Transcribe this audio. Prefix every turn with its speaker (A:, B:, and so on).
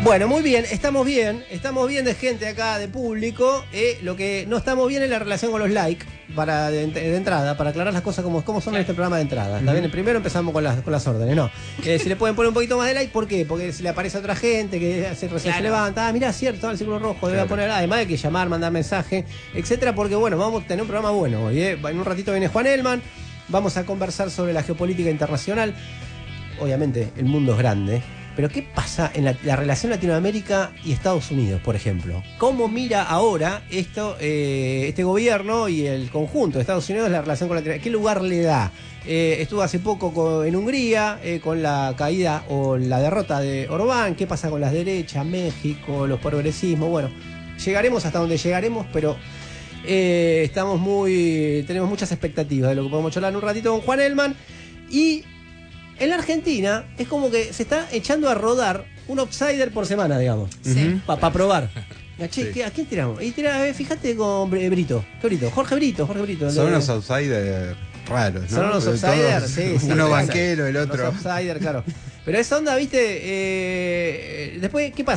A: Bueno, muy bien, estamos bien de gente acá, de público. Lo que no estamos bien es la relación con los likes, de entrada, para aclarar las cosas como son en este programa de entrada. ¿Está bien? Primero empezamos con las órdenes, ¿no? Si le pueden poner un poquito más de like, ¿por qué? Porque si le aparece a otra gente que recién se levanta, mirá, cierto, el círculo rojo, debe poner, además de que llamar, mandar mensaje, etcétera, porque bueno, vamos a tener un programa bueno hoy, ¿eh? En un ratito viene Juan Elman, vamos a conversar sobre la geopolítica internacional. Obviamente, el mundo es grande. Pero ¿qué pasa en la relación Latinoamérica y Estados Unidos, por ejemplo? ¿Cómo mira ahora este gobierno y el conjunto de Estados Unidos la relación con Latinoamérica? ¿Qué lugar le da? Estuvo hace poco en Hungría con la caída o la derrota de Orbán. ¿Qué pasa con las derechas, México, los progresismos? Bueno, llegaremos hasta donde llegaremos, pero tenemos muchas expectativas de lo que podemos charlar en un ratito con Juan Elman. Y en la Argentina es como que se está echando a rodar un outsider por semana, digamos.
B: Sí.
A: Para probar. Che, ¿a quién tiramos? Y fíjate con Brito. ¿Qué Brito? Jorge Brito.
C: Son unos outsiders raros, ¿no?
A: Son unos outsiders, sí.
C: Uno banquero, el otro.
A: Los outsiders, claro. Pero esa onda, viste, después, ¿qué pasa?